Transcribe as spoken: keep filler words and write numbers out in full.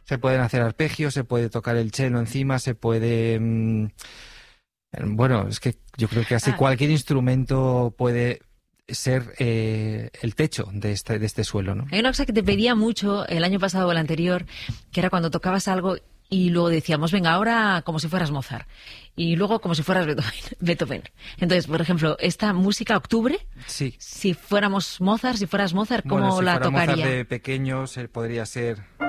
Se pueden hacer arpegios, se puede tocar el cello encima, se puede... Mmm, bueno, es que yo creo que así ah. cualquier instrumento puede ser eh, el techo de este, de este suelo, ¿no? Hay una cosa que te pedía mucho el año pasado o el anterior, que era cuando tocabas algo y luego decíamos, venga, ahora como si fueras Mozart. Y luego como si fueras Beethoven. Beethoven. Entonces, por ejemplo, esta música Octubre, sí. si fuéramos Mozart, si fueras Mozart, ¿cómo bueno, si la fuera tocaría? Mozart de pequeños, él podría ser...